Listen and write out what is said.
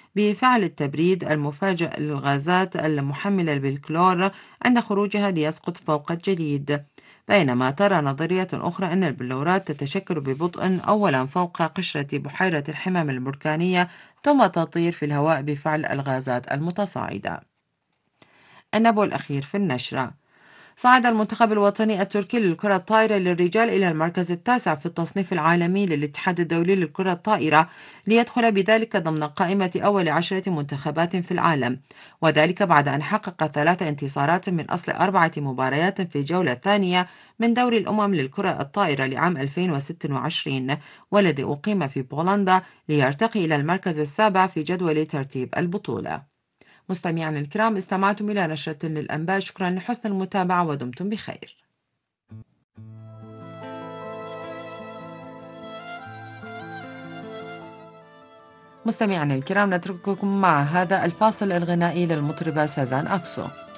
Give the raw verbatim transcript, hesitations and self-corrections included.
بفعل التبريد المفاجئ للغازات المحملة بالكلور عند خروجها ليسقط فوق الجليد. بينما ترى نظرية أخرى أن البلورات تتشكل ببطء أولا فوق قشرة بحيرة الحمم البركانية، ثم تطير في الهواء بفعل الغازات المتصاعدة. النبو الأخير في النشرة: صعد المنتخب الوطني التركي للكرة الطائرة للرجال إلى المركز التاسع في التصنيف العالمي للاتحاد الدولي للكرة الطائرة، ليدخل بذلك ضمن قائمة أول عشرة منتخبات في العالم، وذلك بعد أن حقق ثلاث انتصارات من أصل أربعة مباريات في الجولة الثانية من دوري الأمم للكرة الطائرة لعام ألفين وستة وعشرين، والذي أقيم في بولندا، ليرتقي إلى المركز السابع في جدول ترتيب البطولة. مستمعينا الكرام، استمعتم إلى نشرة للأنباء. شكرا لحسن المتابعة ودمتم بخير. مستمعينا الكرام، نترككم مع هذا الفاصل الغنائي للمطربة سازان أكسو.